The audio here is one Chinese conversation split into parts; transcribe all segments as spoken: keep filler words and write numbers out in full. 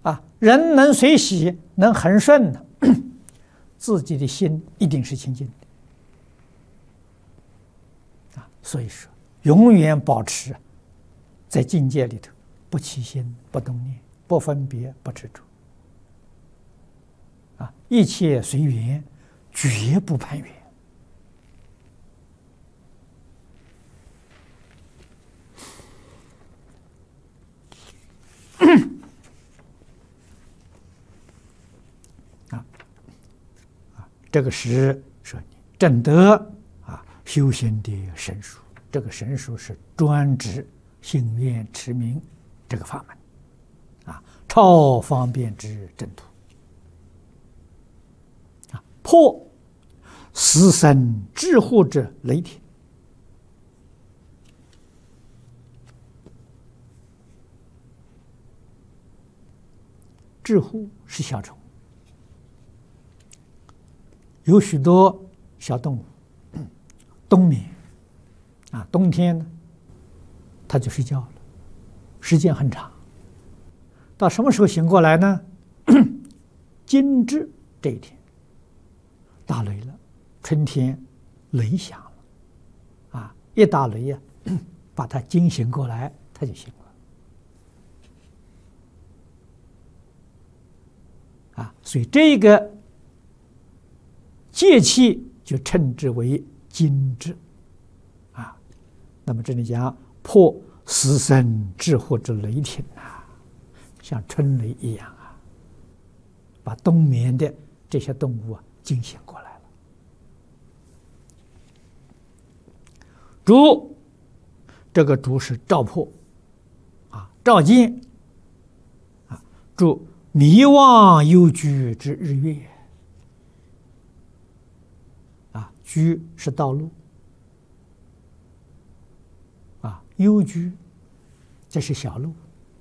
啊，人能随喜，能恒顺呢，自己的心一定是清净的啊。所以说，永远保持在境界里头，不起心，不动念，不分别，不执着啊，一切随缘，绝不攀缘。这个是说正德啊修行的神术，这个神术是专指信愿持名这个法门啊，超方便之正途啊，破死生智护之雷霆。智护是小虫。有许多小动物冬眠啊，冬天呢，它就睡觉了，时间很长。到什么时候醒过来呢？惊蛰这一天，打雷了，春天雷响了，啊，一打雷呀、啊，把它惊醒过来，它就醒了。啊，所以这个节气就称之为惊蛰啊。那么这里讲破死生智护之雷霆啊，像春雷一样啊，把冬眠的这些动物啊惊醒过来了。主，这个主是照破啊，照见啊，主迷惘幽居之日月。居是道路啊，幽居这是小路。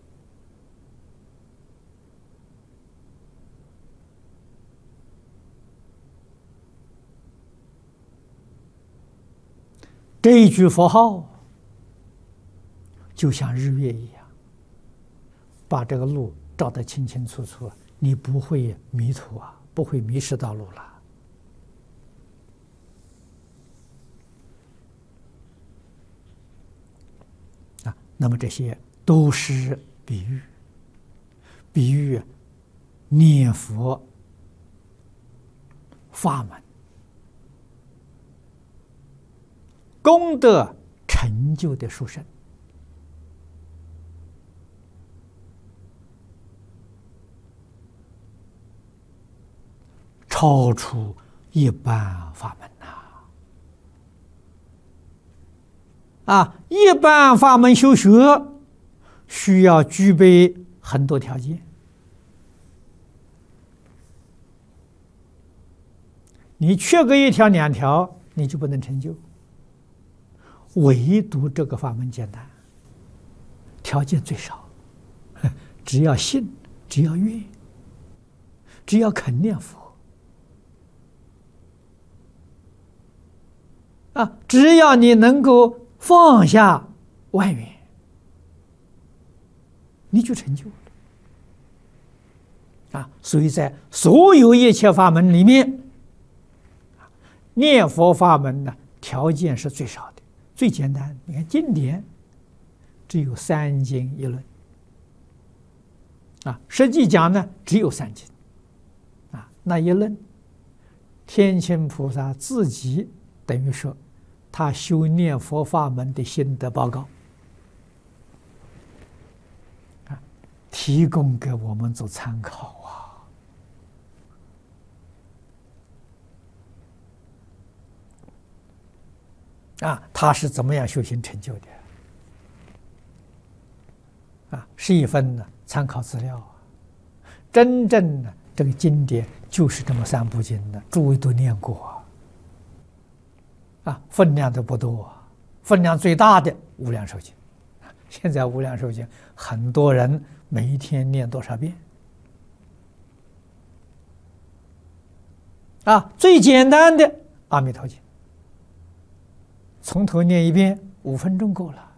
这一句佛号就像日月一样，把这个路照得清清楚楚，你不会迷途啊，不会迷失道路了。那么这些都是比喻，比喻念佛法门功德成就的殊胜，超出一般法门呐！啊，一般法门修学需要具备很多条件，你缺个一条两条，你就不能成就。唯独这个法门简单，条件最少，只要信，只要愿，只要肯念佛啊，只要你能够放下万缘，你就成就了啊！所以在所有一切法门里面，念佛法门呢，条件是最少的，最简单。你看经典只有三经一论啊，实际讲呢只有三经啊，那一论，天亲菩萨自己等于说，他修念佛法门的心得报告啊，提供给我们做参考啊！啊，他是怎么样修行成就的？啊，是一份呢参考资料啊。真正的这个经典就是这么三部经的，诸位都念过啊。啊，分量都不多，分量最大的《无量寿经》，现在《无量寿经》很多人每一天念多少遍？啊，最简单的《阿弥陀经》，从头念一遍，五分钟够了。